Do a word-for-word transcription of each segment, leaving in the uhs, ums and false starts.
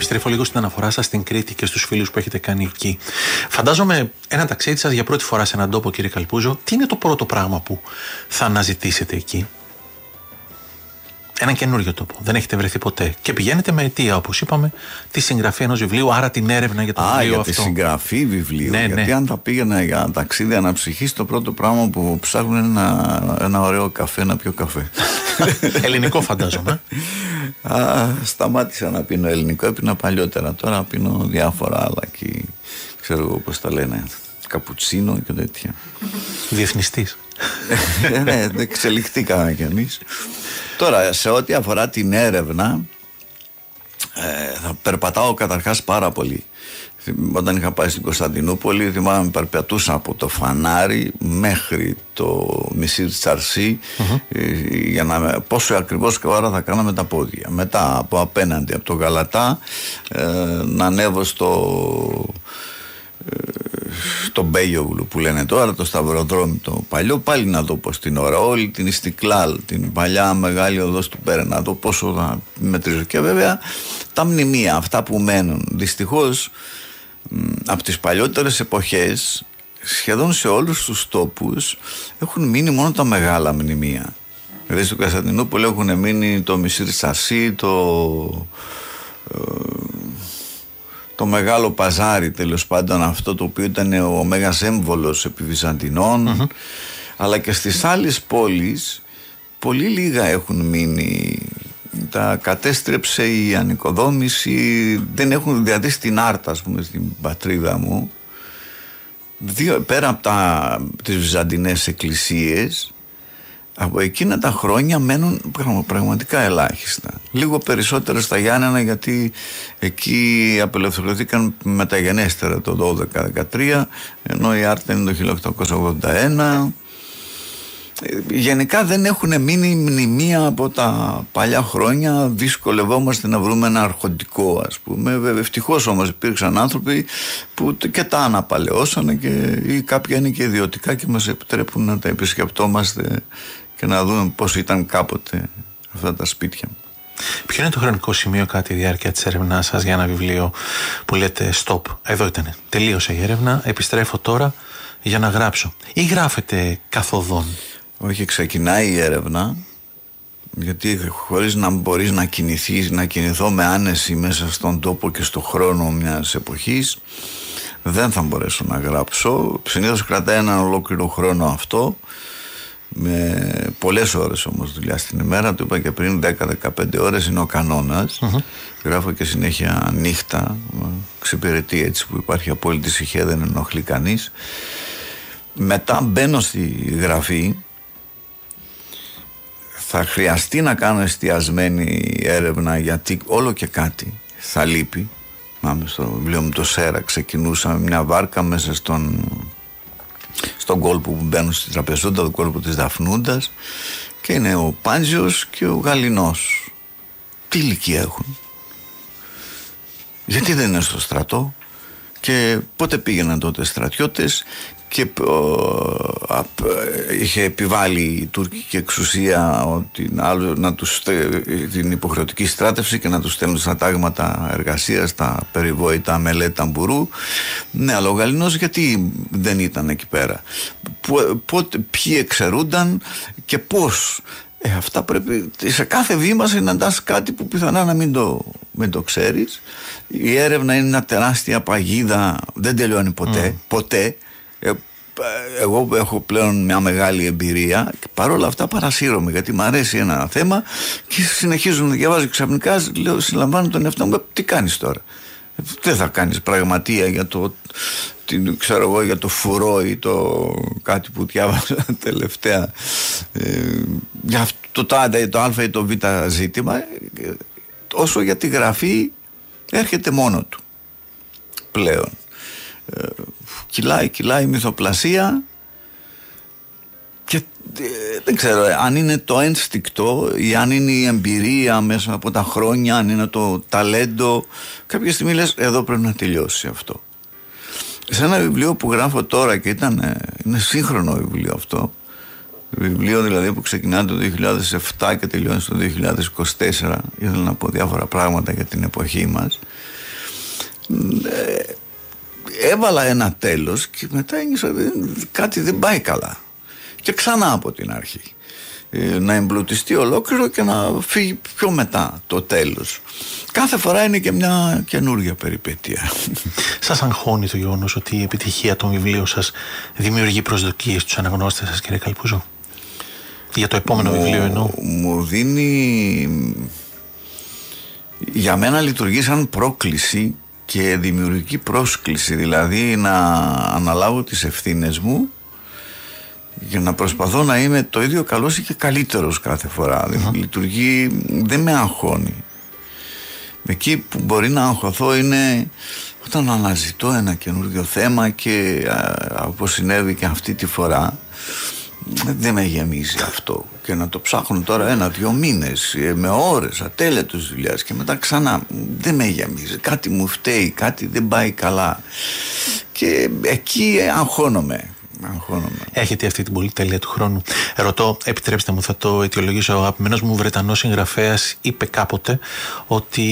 επιστρέφω λίγο στην αναφορά σας στην Κρήτη και στους φίλους που έχετε κάνει εκεί. Φαντάζομαι ένα ταξίδι σας για πρώτη φορά σε έναν τόπο, κύριε Καλπούζο, τι είναι το πρώτο πράγμα που θα αναζητήσετε εκεί? Έναν καινούριο τόπο. Δεν έχετε βρεθεί ποτέ. Και πηγαίνετε με αιτία, όπως είπαμε, τη συγγραφή ενός βιβλίου, άρα την έρευνα για το Α, βιβλίο για αυτό. τη συγγραφή βιβλίου. Ναι, γιατί ναι. αν θα πήγαινα για ταξίδι αναψυχής, το πρώτο πράγμα που ψάχνουν είναι ένα, ένα ωραίο καφέ, να πιω καφέ. Ελληνικό φαντάζομαι. Α, σταμάτησα να πίνω ελληνικό, έπινα παλιότερα. Τώρα πίνω διάφορα άλλα και ξέρω εγώ πώς τα λένε. Καπουτσίνο και τέτοια. Διεθνιστής. Ναι, δεν εξελιχθήκαμε κι εμείς. Τώρα, σε ό,τι αφορά την έρευνα, ε, θα περπατάω καταρχάς πάρα πολύ. Όταν είχα πάει στην Κωνσταντινούπολη, θυμάμαι, περπατούσα από το Φανάρι μέχρι το Μισήρ Τσαρσί, mm-hmm. ε, για να, πόσο ακριβώς και ώρα θα κάναμε τα πόδια. Μετά από απέναντι, από το Γαλατά, ε, να ανέβω στο... το Μπέγιογλου που λένε τώρα, το σταυροδρόμι το παλιό, πάλι να δω πως την ώρα, όλη την Ιστικλάλ, την παλιά μεγάλη οδός του Πέρα, να δω πόσο θα μετρήσω. Και βέβαια τα μνημεία, αυτά που μένουν, δυστυχώς από τις παλιότερες εποχές σχεδόν σε όλους τους τόπους έχουν μείνει μόνο τα μεγάλα μνημεία. Δηλαδή στο Κωνσταντινούπολη έχουν μείνει το Μισήρ Τσαρσί, το το μεγάλο παζάρι, τέλος πάντων, αυτό το οποίο ήταν ο μέγας έμβολος επί Βυζαντινών, mm-hmm. αλλά και στις άλλες πόλεις πολύ λίγα έχουν μείνει. Τα κατέστρεψε η ανοικοδόμηση, δεν έχουν, δηλαδή στην Άρτα, ας πούμε, στην πατρίδα μου, δύο, πέρα από τα, τις Βυζαντινές εκκλησίες, από εκείνα τα χρόνια μένουν πραγματικά ελάχιστα. Λίγο περισσότερο στα Γιάννενα, γιατί εκεί απελευθερωθήκαν μεταγενέστερα το δώδεκα δεκατρία, ενώ η Άρτα είναι το χίλια οκτακόσια ογδόντα ένα. Γενικά δεν έχουν μείνει μνημεία από τα παλιά χρόνια. Δυσκολευόμαστε να βρούμε ένα αρχοντικό, ας πούμε. Ευτυχώς όμως υπήρξαν άνθρωποι που και τα αναπαλαιώσανε, και ή κάποια είναι και ιδιωτικά και μας επιτρέπουν να τα επισκεπτόμαστε και να δούμε πώς ήταν κάποτε αυτά τα σπίτια. Ποιο είναι το χρονικό σημείο κατά τη διάρκεια της έρευνάς σας για ένα βιβλίο που λέτε stop, εδώ ήτανε, τελείωσε η έρευνα, επιστρέφω τώρα για να γράψω? Ή γράφετε καθοδόν? Όχι, ξεκινάει η έρευνα, γιατί χωρίς να μπορείς να κινηθείς, να κινηθώ με άνεση μέσα στον τόπο και στον χρόνο μιας εποχής, δεν θα μπορέσω να γράψω. Συνήθως κρατάει έναν ολόκληρο χρόνο αυτό, με πολλές ώρες όμως δουλειά στην ημέρα. Το είπα και πριν, δέκα με δεκαπέντε ώρες είναι ο κανόνας. Mm-hmm. Γράφω και συνέχεια νύχτα, εξυπηρετεί έτσι που υπάρχει απόλυτη ησυχία, δεν ενοχλεί κανείς. Μετά μπαίνω στη γραφή. Θα χρειαστεί να κάνω εστιασμένη έρευνα, γιατί όλο και κάτι θα λείπει. Μάμε στο βιβλίο μου το Σέρα, ξεκινούσα με μια βάρκα μέσα στον, στον κόλπο που μπαίνουν στη Τραπεζούντα, τον κόλπο της Δαφνούντας, και είναι ο Πάντζιος και ο Γαλινός. Τι ηλικία έχουν? Γιατί δεν είναι στο στρατό? Και πότε πήγαιναν τότε στρατιώτες? Και ο, α, είχε επιβάλει η τουρκική εξουσία ότι, να τους, την υποχρεωτική στράτευση και να τους στέλνουν στα τάγματα εργασίας, τα περιβόητα μελέτα μπουρού. Ναι, αλλά ο Γαλινός γιατί δεν ήταν εκεί πέρα? Πότε, ποιοι εξαιρούνταν και πώς? Ε, αυτά πρέπει, σε κάθε βήμα συναντάς κάτι που πιθανά να μην το, μην το ξέρεις. Η έρευνα είναι μια τεράστια παγίδα, δεν τελειώνει ποτέ, mm. ποτέ. Ε, εγώ έχω πλέον μια μεγάλη εμπειρία και παρόλα αυτά παρασύρωμαι, γιατί μου αρέσει ένα θέμα και συνεχίζω να διαβάζω. Ξαφνικά λέω, συλλαμβάνω τον εαυτό μου, τι κάνεις τώρα? Δεν θα κάνεις πραγματεία για το, την, ξέρω εγώ, για το φουρό ή το κάτι που διάβασα τελευταία, ε, για αυτό το, το, το α ή το β ζήτημα, όσο για τη γραφή έρχεται μόνο του πλέον. Ε, κυλάει, κυλάει η μυθοπλασία και ε, δεν ξέρω αν είναι το ένστικτο ή αν είναι η εμπειρία μέσα από τα χρόνια, αν είναι το ταλέντο. Κάποια στιγμή λες, εδώ πρέπει να τελειώσει αυτό. Σε ένα βιβλίο που γράφω τώρα, και ήταν, είναι σύγχρονο βιβλίο αυτό, Βιβλίο δηλαδή που ξεκινά το δύο χιλιάδες επτά και τελειώνει το δύο χιλιάδες είκοσι τέσσερα. Ήθελα να πω διάφορα πράγματα για την εποχή μας. Ε, έβαλα ένα τέλος και μετά ένιωσα κάτι δεν πάει καλά. Και ξανά από την αρχή. Ε, να εμπλουτιστεί ολόκληρο και να φύγει πιο μετά το τέλος. Κάθε φορά είναι και μια καινούργια περιπέτεια. Σας αγχώνει το γεγονός ότι η επιτυχία των βιβλίων σας δημιουργεί προσδοκίες στους αναγνώστες σας, κύριε Καλπούζο? Για το επόμενο μου, βιβλίο εννοώ. Μου δίνει... Για μένα λειτουργεί σαν πρόκληση και δημιουργική πρόσκληση. Δηλαδή να αναλάβω τις ευθύνες μου για να προσπαθώ να είμαι το ίδιο καλός ή και καλύτερος κάθε φορά. Mm-hmm. Λειτουργεί, δεν με αγχώνει. Εκεί που μπορεί να αγχωθώ είναι όταν αναζητώ ένα καινούργιο θέμα και όπως συνέβη και αυτή τη φορά, δεν με γεμίζει αυτό. Και να το ψάχνω τώρα ένα-δυο μήνες με ώρες ατέλετος δουλειάς και μετά ξανά, δεν με γεμίζει. Κάτι μου φταίει, κάτι δεν πάει καλά. Και εκεί αγχώνομαι. Έχετε αυτή την πολυτέλεια του χρόνου. Ρωτώ, επιτρέψτε μου, θα το αιτιολογήσω. Ο αγαπημένος μου Βρετανός συγγραφέας είπε κάποτε ότι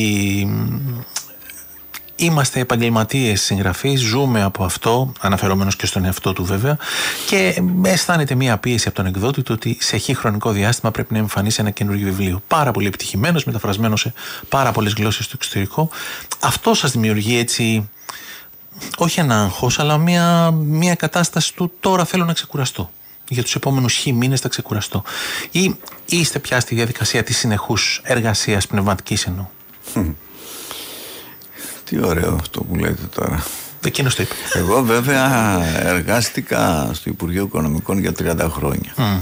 είμαστε επαγγελματίες συγγραφείς, ζούμε από αυτό, αναφερόμενος και στον εαυτό του βέβαια, και αισθάνεται μία πίεση από τον εκδότη του ότι σε χι χρονικό διάστημα πρέπει να εμφανίσει ένα καινούργιο βιβλίο. Πάρα πολύ επιτυχημένος, μεταφρασμένο σε πάρα πολλές γλώσσες στο εξωτερικό. Αυτό σας δημιουργεί έτσι, όχι ένα άγχος, αλλά μια, μια κατάσταση του τώρα θέλω να ξεκουραστώ. Για τους επόμενους χι μήνες θα ξεκουραστώ. Ή είστε πια στη διαδικασία της συνεχούς εργασίας πνευματικής εννοώ? Τι ωραίο αυτό που λέτε τώρα. Εκείνος το είπε. Εγώ βέβαια εργάστηκα στο Υπουργείο Οικονομικών για τριάντα χρόνια. Mm.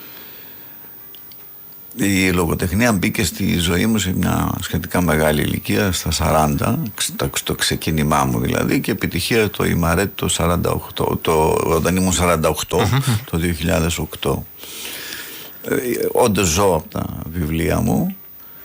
Η λογοτεχνία μπήκε στη ζωή μου σε μια σχετικά μεγάλη ηλικία, στα σαράντα, στο ξεκίνημά μου δηλαδή, και επιτυχία το Ιμαρέτ το σαράντα οκτώ, το, όταν ήμουν σαράντα οκτώ, mm-hmm. το δύο χιλιάδες οκτώ. Ε, όντως ζω από τα βιβλία μου.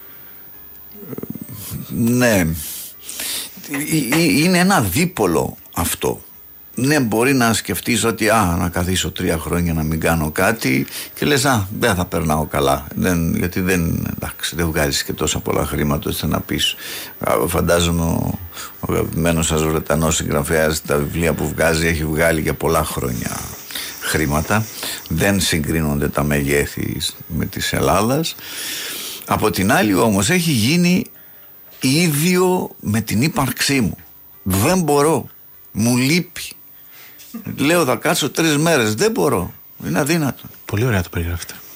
Ναι, είναι ένα δίπολο αυτό. Ναι, μπορεί να σκεφτείς ότι α, να καθίσω τρία χρόνια να μην κάνω κάτι και λες α, δεν θα περνάω καλά, δεν, γιατί δεν, εντάξει, δεν βγάζεις και τόσα πολλά χρήματα ώστε να πεις. Φαντάζομαι ο, ο αγαπημένος σας Βρετανός συγγραφέας τα βιβλία που βγάζει έχει βγάλει για πολλά χρόνια χρήματα, δεν συγκρίνονται τα μεγέθη με της Ελλάδας. Από την άλλη όμως έχει γίνει ίδιο με την ύπαρξή μου. Δεν μπορώ, μου λείπει. Λέω θα κάτσω τρεις μέρες, δεν μπορώ, είναι αδύνατο. Πολύ ωραία το περιγράφετε.